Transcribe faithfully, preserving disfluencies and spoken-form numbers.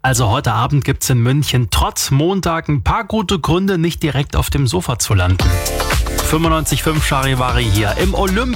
Also heute Abend gibt's in München trotz Montag ein paar gute Gründe, nicht direkt auf dem Sofa zu landen. fünfundneunzig Komma fünf Charivari hier im Olymp.